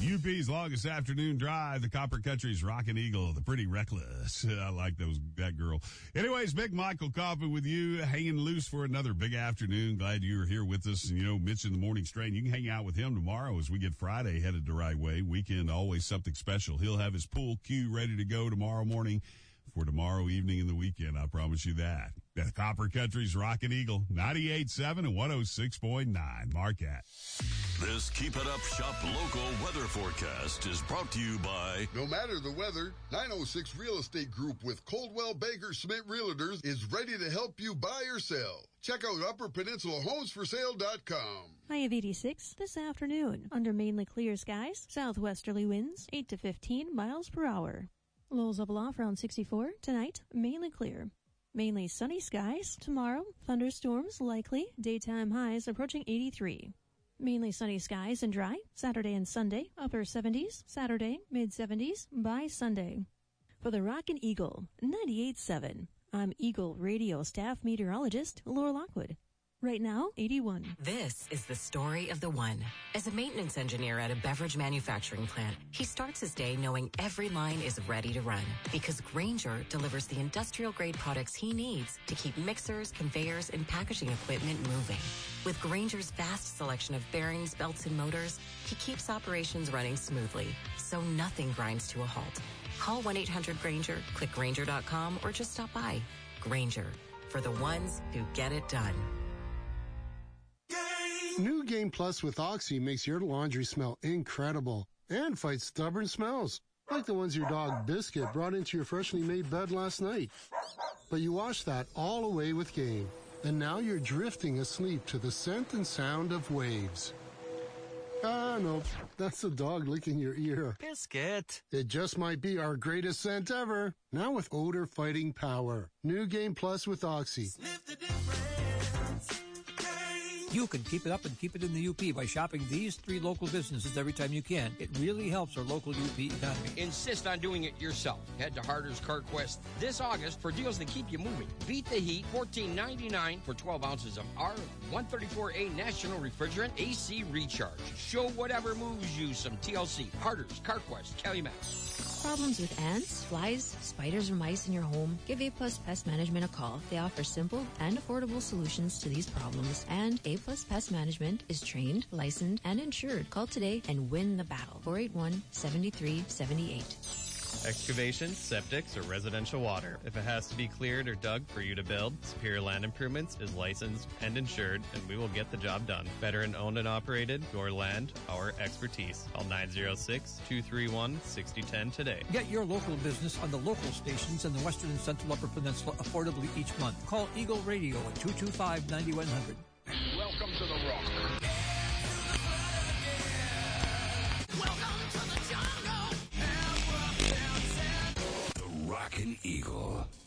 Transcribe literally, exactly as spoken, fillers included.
U P's longest afternoon drive, the Copper Country's Rockin' Eagle, the Pretty Reckless. I like those, that girl. Anyways, Big Michael Coffin with you, hanging loose for another big afternoon. Glad you were here with us. And, you know, Mitch in the Morning Strain, you can hang out with him tomorrow as we get Friday headed the right way. Weekend, always something special. He'll have his pool cue ready to go tomorrow morning for tomorrow evening and the weekend. I promise you that. The Copper Country's Rockin' Eagle, ninety-eight point seven and one oh six point nine. Marquette. This Keep It Up Shop local weather forecast is brought to you by... No matter the weather, nine oh six Real Estate Group with Coldwell Banker Smith Realtors is ready to help you buy or sell. Check out upper peninsula homes for sale dot com. High of eighty-six this afternoon. Under mainly clear skies, southwesterly winds eight to fifteen miles per hour. Lows level off around sixty-four. Tonight, mainly clear. Mainly sunny skies. Tomorrow, thunderstorms likely. Daytime highs approaching eighty-three. Mainly sunny skies and dry. Saturday and Sunday, upper seventies. Saturday, mid-seventies by Sunday. For the Rockin' Eagle, ninety-eight point seven. I'm Eagle Radio staff meteorologist Laura Lockwood. Right now, eighty-one. This is the story of the one. As a maintenance engineer at a beverage manufacturing plant, he starts his day knowing every line is ready to run because Grainger delivers the industrial-grade products he needs to keep mixers, conveyors, and packaging equipment moving. With Grainger's vast selection of bearings, belts, and motors, he keeps operations running smoothly, so nothing grinds to a halt. Call one eight hundred Grainger, click Grainger dot com, or just stop by. Grainger, for the ones who get it done. New Game Plus with Oxy makes your laundry smell incredible and fights stubborn smells, like the ones your dog Biscuit brought into your freshly made bed last night. But you washed that all away with Game, and now you're drifting asleep to the scent and sound of waves. Ah, no, that's the dog licking your ear. Biscuit. It just might be our greatest scent ever, now with odor-fighting power. New Game Plus with Oxy. Sniff the difference. You can keep it up and keep it in the U P by shopping these three local businesses every time you can. It really helps our local U P economy. Insist on doing it yourself. Head to Harder's CarQuest this August for deals that keep you moving. Beat the heat, fourteen ninety-nine for twelve ounces of R one thirty-four A National Refrigerant A C Recharge. Show whatever moves you some T L C. Harder's CarQuest, Calumet. Problems with ants, flies, spiders, or mice in your home? Give A Plus Pest Management a call. They offer simple and affordable solutions to these problems. And A Plus Pest Management is trained, licensed, and insured. Call today and win the battle. four eight one, seven three seven eight. Excavations, septics, or residential water. If it has to be cleared or dug for you to build, Superior Land Improvements is licensed and insured, and we will get the job done. Veteran owned and operated, your land, our expertise. Call nine oh six, two three one, six oh one oh today. Get your local business on the local stations in the Western and Central Upper Peninsula affordably each month. Call Eagle Radio at two two five, nine one zero zero. Welcome to the Rock. Welcome to the jungle. The Rockin' Eagle.